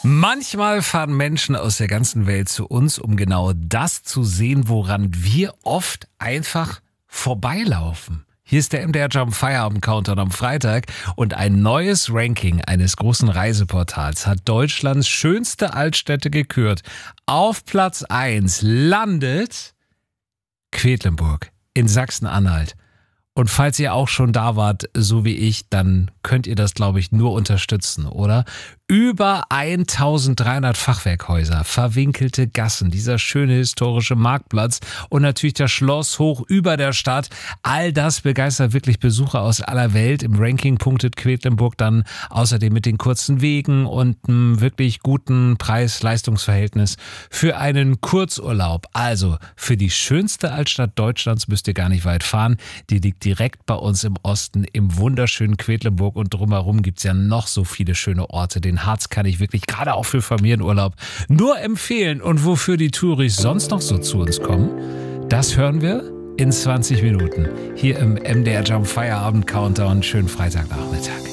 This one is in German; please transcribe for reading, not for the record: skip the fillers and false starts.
Manchmal fahren Menschen aus der ganzen Welt zu uns, um genau das zu sehen, woran wir oft einfach vorbeilaufen. Hier ist der MDR Jump Feierabend Countdown am Freitag und ein neues Ranking eines großen Reiseportals hat Deutschlands schönste Altstädte gekürt. Auf Platz 1 landet Quedlinburg in Sachsen-Anhalt. Und falls ihr auch schon da wart, so wie ich, dann könnt ihr das, glaube ich, nur unterstützen, oder? Über 1300 Fachwerkhäuser, verwinkelte Gassen, dieser schöne historische Marktplatz und natürlich das Schloss hoch über der Stadt. All das begeistert wirklich Besucher aus aller Welt. Im Ranking punktet Quedlinburg dann außerdem mit den kurzen Wegen und einem wirklich guten Preis-Leistungs-Verhältnis für einen Kurzurlaub. Also für die schönste Altstadt Deutschlands müsst ihr gar nicht weit fahren. Die liegt direkt bei uns im Osten, im wunderschönen Quedlinburg, und drumherum gibt's ja noch so viele schöne Orte. Den Harz kann ich wirklich gerade auch für Familienurlaub nur empfehlen. Und wofür die Touris sonst noch so zu uns kommen, das hören wir in 20 Minuten hier im MDR Jump Feierabend Countdown. Schönen Freitagnachmittag.